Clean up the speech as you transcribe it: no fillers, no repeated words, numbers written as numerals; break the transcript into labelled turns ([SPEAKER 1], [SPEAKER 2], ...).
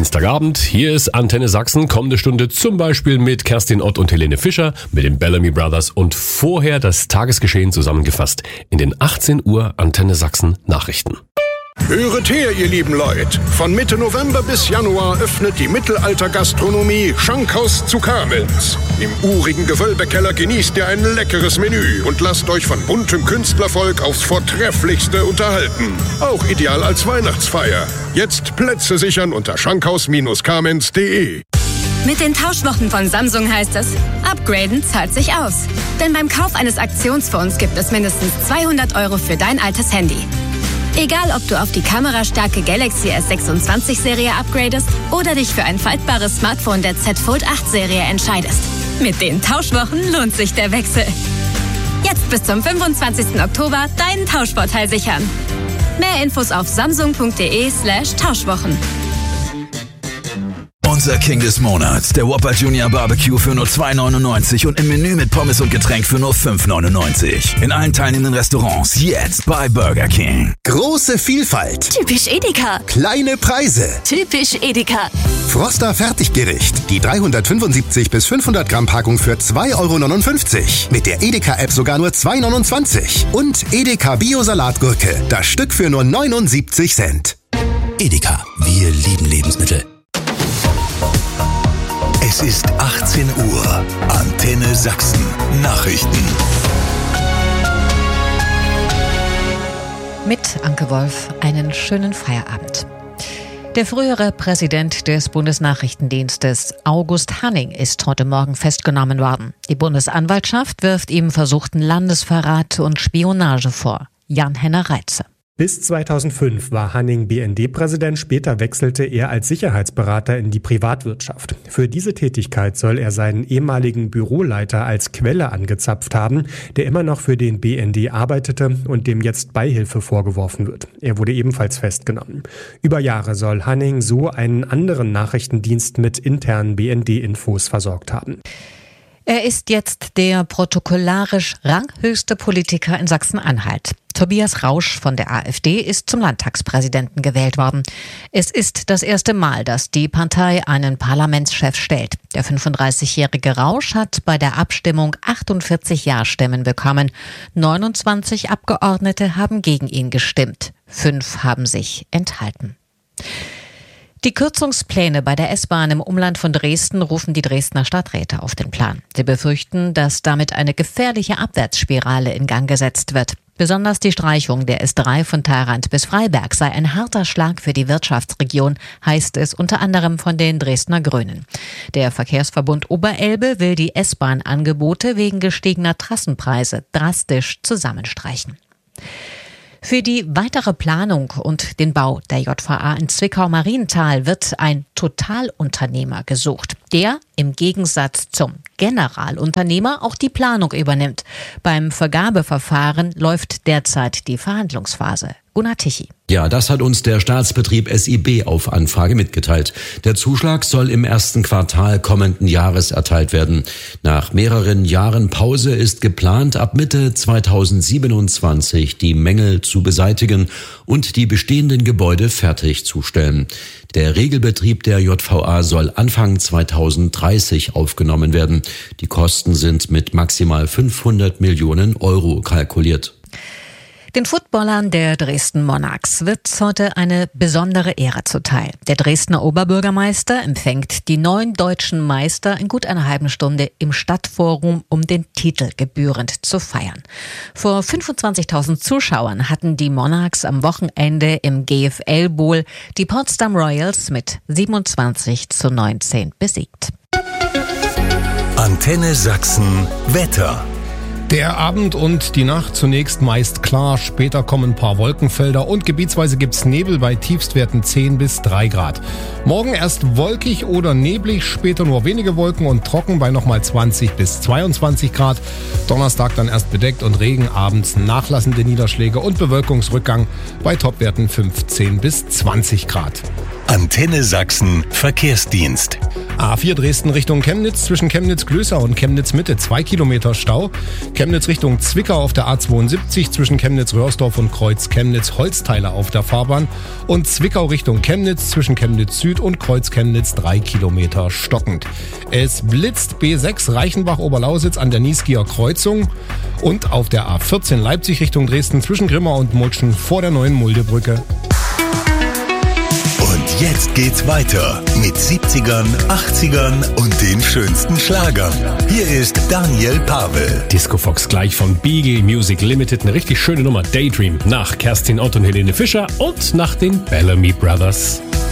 [SPEAKER 1] Dienstagabend, hier ist Antenne Sachsen, kommende Stunde zum Beispiel mit Kerstin Ott und Helene Fischer, mit den Bellamy Brothers und vorher das Tagesgeschehen zusammengefasst in den 18 Uhr Antenne Sachsen Nachrichten.
[SPEAKER 2] Höret her, ihr lieben Leute! Von Mitte November bis Januar öffnet die Mittelalter-Gastronomie Schankhaus zu Kamenz. Im urigen Gewölbekeller genießt ihr ein leckeres Menü und lasst euch von buntem Künstlervolk aufs Vortrefflichste unterhalten. Auch ideal als Weihnachtsfeier. Jetzt Plätze sichern unter schankhaus-kamenz.de.
[SPEAKER 3] Mit den Tauschwochen von Samsung heißt es, upgraden zahlt sich aus. Denn beim Kauf eines Aktionsfonds gibt es mindestens 200 € für dein altes Handy. Egal, ob du auf die kamerastarke Galaxy S26-Serie upgradest oder dich für ein faltbares Smartphone der Z Fold 8-Serie entscheidest. Mit den Tauschwochen lohnt sich der Wechsel. Jetzt bis zum 25. Oktober deinen Tauschvorteil sichern. Mehr Infos auf samsung.de/Tauschwochen.
[SPEAKER 4] Unser King des Monats, der Whopper Junior Barbecue für nur 2,99 und im Menü mit Pommes und Getränk für nur 5,99. In allen teilnehmenden Restaurants jetzt bei Burger King.
[SPEAKER 5] Große Vielfalt.
[SPEAKER 6] Typisch Edeka.
[SPEAKER 5] Kleine Preise.
[SPEAKER 6] Typisch Edeka.
[SPEAKER 5] Froster Fertiggericht. Die 375 bis 500 Gramm Packung für 2,59 €. Mit der Edeka-App sogar nur 2,29 €. Und Edeka Bio-Salatgurke. Das Stück für nur 79 Cent.
[SPEAKER 7] Edeka. Wir lieben Lebensmittel.
[SPEAKER 4] Es ist 18 Uhr. Antenne Sachsen. Nachrichten.
[SPEAKER 8] Mit Anke Wolf einen schönen Feierabend. Der frühere Präsident des Bundesnachrichtendienstes, August Hanning, ist heute Morgen festgenommen worden. Die Bundesanwaltschaft wirft ihm versuchten Landesverrat und Spionage vor. Jan-Henner Reitze.
[SPEAKER 9] Bis 2005 war Hanning BND-Präsident, später wechselte er als Sicherheitsberater in die Privatwirtschaft. Für diese Tätigkeit soll er seinen ehemaligen Büroleiter als Quelle angezapft haben, der immer noch für den BND arbeitete und dem jetzt Beihilfe vorgeworfen wird. Er wurde ebenfalls festgenommen. Über Jahre soll Hanning so einen anderen Nachrichtendienst mit internen BND-Infos versorgt haben.
[SPEAKER 8] Er ist jetzt der protokollarisch ranghöchste Politiker in Sachsen-Anhalt. Tobias Rausch von der AfD ist zum Landtagspräsidenten gewählt worden. Es ist das erste Mal, dass die Partei einen Parlamentschef stellt. Der 35-jährige Rausch hat bei der Abstimmung 48 Ja-Stimmen bekommen. 29 Abgeordnete haben gegen ihn gestimmt. 5 haben sich enthalten. Die Kürzungspläne bei der S-Bahn im Umland von Dresden rufen die Dresdner Stadträte auf den Plan. Sie befürchten, dass damit eine gefährliche Abwärtsspirale in Gang gesetzt wird. Besonders die Streichung der S3 von Tharandt bis Freiberg sei ein harter Schlag für die Wirtschaftsregion, heißt es unter anderem von den Dresdner Grünen. Der Verkehrsverbund Oberelbe will die S-Bahn-Angebote wegen gestiegener Trassenpreise drastisch zusammenstreichen. Für die weitere Planung und den Bau der JVA in Zwickau-Marienthal wird ein Totalunternehmer gesucht, der im Gegensatz zum Generalunternehmer auch die Planung übernimmt. Beim Vergabeverfahren läuft derzeit die Verhandlungsphase. Gunnar Tichy.
[SPEAKER 10] Ja, das hat uns der Staatsbetrieb SIB auf Anfrage mitgeteilt. Der Zuschlag soll im ersten Quartal kommenden Jahres erteilt werden. Nach mehreren Jahren Pause ist geplant, ab Mitte 2027 die Mängel zu beseitigen und die bestehenden Gebäude fertigzustellen. Der Regelbetrieb der JVA soll Anfang 2030 aufgenommen werden. Die Kosten sind mit maximal 500 Millionen € kalkuliert.
[SPEAKER 8] Den Footballern der Dresden Monarchs wird heute eine besondere Ehre zuteil. Der Dresdner Oberbürgermeister empfängt die 9 deutschen Meister in gut einer halben Stunde im Stadtforum, um den Titel gebührend zu feiern. Vor 25.000 Zuschauern hatten die Monarchs am Wochenende im GFL Bowl die Potsdam Royals mit 27:19 besiegt.
[SPEAKER 4] Antenne Sachsen Wetter.
[SPEAKER 11] Der Abend und die Nacht zunächst meist klar, später kommen ein paar Wolkenfelder und gebietsweise gibt's Nebel bei Tiefstwerten 10 bis 3 Grad. Morgen erst wolkig oder neblig, später nur wenige Wolken und trocken bei nochmal 20 bis 22 Grad. Donnerstag dann erst bedeckt und Regen, abends nachlassende Niederschläge und Bewölkungsrückgang bei Topwerten 15 bis 20 Grad.
[SPEAKER 4] Antenne Sachsen Verkehrsdienst.
[SPEAKER 11] A4 Dresden Richtung Chemnitz, zwischen Chemnitz-Glößau und Chemnitz-Mitte 2 Kilometer Stau. Chemnitz Richtung Zwickau auf der A72, zwischen Chemnitz-Röhrsdorf und Kreuz Chemnitz-Holzteiler auf der Fahrbahn. Und Zwickau Richtung Chemnitz, zwischen Chemnitz-Süd und Kreuz Chemnitz 3 Kilometer stockend. Es blitzt B6 Reichenbach-Oberlausitz an der Niesgier Kreuzung. Und auf der A14 Leipzig Richtung Dresden, zwischen Grimma und Mutschen vor der neuen Muldebrücke.
[SPEAKER 4] Und jetzt geht's weiter mit 70ern, 80ern und den schönsten Schlagern. Hier ist Daniel Pavel.
[SPEAKER 1] Disco Fox gleich von Beagle Music Limited. Eine richtig schöne Nummer. Daydream nach Kerstin Ott und Helene Fischer und nach den Bellamy Brothers.